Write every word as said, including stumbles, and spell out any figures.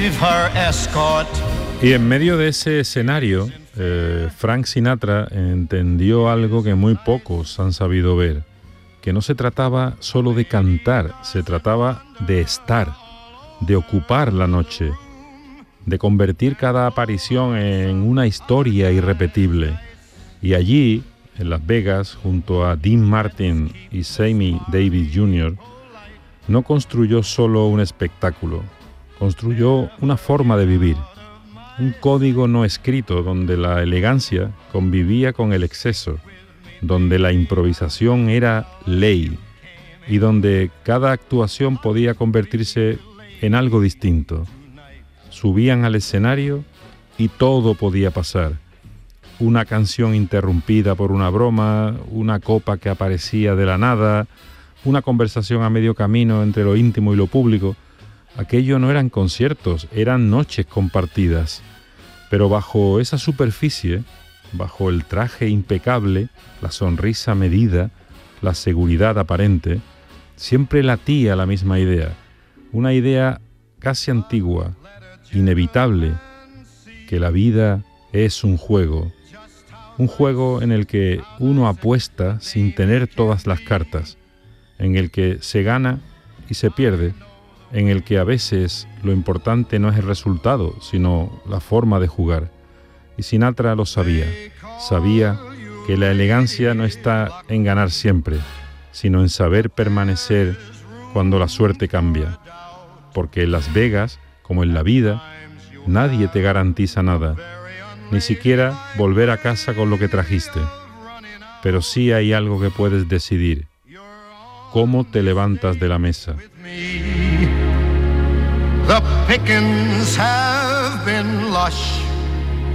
Y en medio de ese escenario, eh, Frank Sinatra entendió algo que muy pocos han sabido ver, que no se trataba solo de cantar, se trataba de estar, de ocupar la noche, de convertir cada aparición en una historia irrepetible. Y allí, en Las Vegas, junto a Dean Martin y Sammy Davis junior, no construyó solo un espectáculo, construyó una forma de vivir, un código no escrito donde la elegancia convivía con el exceso, donde la improvisación era ley y donde cada actuación podía convertirse en algo distinto. Subían al escenario y todo podía pasar. Una canción interrumpida por una broma, una copa que aparecía de la nada, una conversación a medio camino entre lo íntimo y lo público. Aquello no eran conciertos, eran noches compartidas. Pero bajo esa superficie, bajo el traje impecable, la sonrisa medida, la seguridad aparente, siempre latía la misma idea, una idea casi antigua, inevitable, que la vida es un juego, un juego en el que uno apuesta sin tener todas las cartas, en el que se gana y se pierde, en el que a veces lo importante no es el resultado, sino la forma de jugar. Y Sinatra lo sabía, sabía que la elegancia no está en ganar siempre, sino en saber permanecer cuando la suerte cambia. Porque en Las Vegas, como en la vida, nadie te garantiza nada, ni siquiera volver a casa con lo que trajiste. Pero sí hay algo que puedes decidir: cómo te levantas de la mesa. The pickings have been lush.